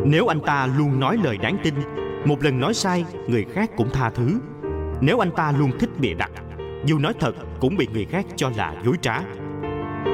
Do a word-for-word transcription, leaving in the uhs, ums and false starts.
Nếu anh ta luôn nói lời đáng tin, một lần nói sai người khác cũng tha thứ. Nếu anh ta luôn thích bịa đặt, dù nói thật cũng bị người khác cho là dối trá.